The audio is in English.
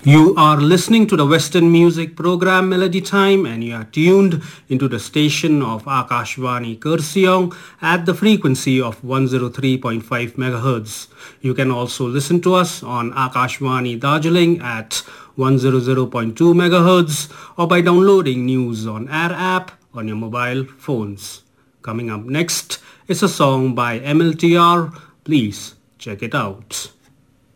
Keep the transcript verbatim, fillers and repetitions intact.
You are listening to the Western music program Melody Time, and you are tuned into the station of Akashvani Kurseong at the frequency of one oh three point five megahertz. You can also listen to us on Akashvani Darjeeling at one hundred point two megahertz or by downloading News on Air app on your mobile phones. Coming up next is a song by M L T R. Please check it out.